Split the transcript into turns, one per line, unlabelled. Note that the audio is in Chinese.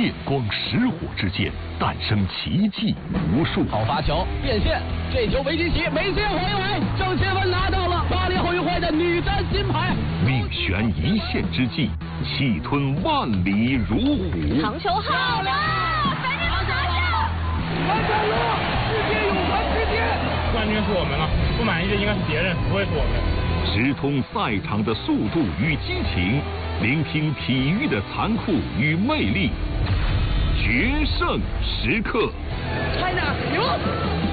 电光石火之间诞生奇迹无数。
好发球变线，这球维基奇没接回来，郑钦文拿到了巴黎奥运会的女单金牌。
命悬一线之际，气吞万里如虎。
长球好了，
完成了世界泳坛之巅。
冠军是我们了，不满意的应该是别人，不会是我们。
直通赛场的速度与激情，聆听体育的残酷与魅力，决胜时刻。
China 赢。